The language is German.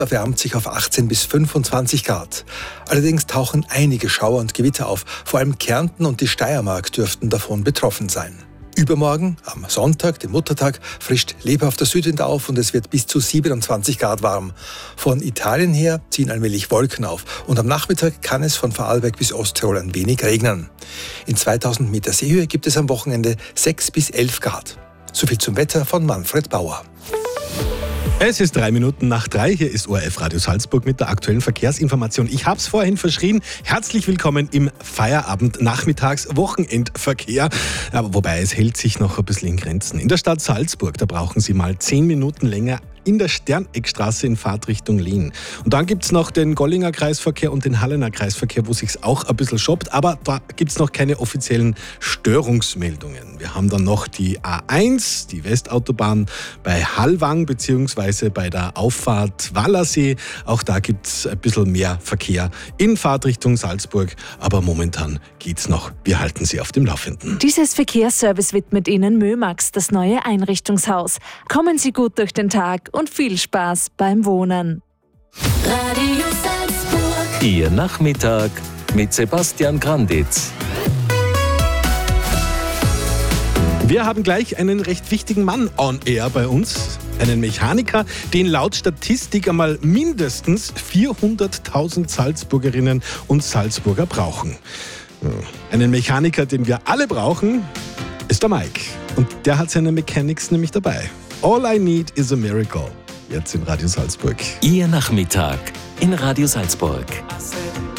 erwärmt sich auf 18 bis 25 Grad. Allerdings tauchen einige Schauer und Gewitter auf. Vor allem Kärnten und die Steiermark dürften davon betroffen sein. Übermorgen, am Sonntag, dem Muttertag, frischt lebhafter Südwind auf und es wird bis zu 27 Grad warm. Von Italien her ziehen allmählich Wolken auf und am Nachmittag kann es von Vorarlberg bis Osttirol ein wenig regnen. In 2000 Meter Seehöhe gibt es am Wochenende 6 bis 11 Grad. Soviel zum Wetter von Manfred Bauer. Es ist 3:03. Hier ist ORF Radio Salzburg mit der aktuellen Verkehrsinformation. Ich habe es vorhin verschrien. Herzlich willkommen im Feierabend-Nachmittags-Wochenendverkehr. Aber wobei, es hält sich noch ein bisschen in Grenzen. In der Stadt Salzburg, da brauchen Sie mal 10 Minuten länger in der Sterneckstraße in Fahrtrichtung Lien. Und dann gibt es noch den Gollinger Kreisverkehr und den Hallener Kreisverkehr, wo sich's auch ein bisschen shoppt. Aber da gibt es noch keine offiziellen Störungsmeldungen. Wir haben dann noch die A1, die Westautobahn bei Hallwang bzw. bei der Auffahrt Wallersee. Auch da gibt es ein bisschen mehr Verkehr in Fahrtrichtung Salzburg. Aber momentan geht's noch. Wir halten Sie auf dem Laufenden. Dieses Verkehrsservice widmet Ihnen Mömax, das neue Einrichtungshaus. Kommen Sie gut durch den Tag und viel Spaß beim Wohnen. Radio Salzburg. Ihr Nachmittag mit Sebastian Granditz. Wir haben gleich einen recht wichtigen Mann on air bei uns. Einen Mechaniker, den laut Statistik einmal mindestens 400.000 Salzburgerinnen und Salzburger brauchen. Einen Mechaniker, den wir alle brauchen, ist der Mike. Und der hat seine Mechanics nämlich dabei. All I Need is a Miracle. Jetzt in Radio Salzburg. Ihr Nachmittag in Radio Salzburg.